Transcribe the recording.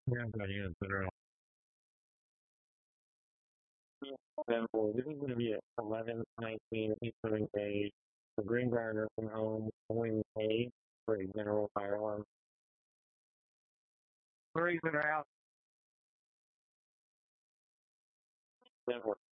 Yeah, good. Yeah, better. Then well, this is going to be at 11:19 Eastern Day. The Greenbrier Nursing Home, Wing A for a general fire alarm. Three that are out. Then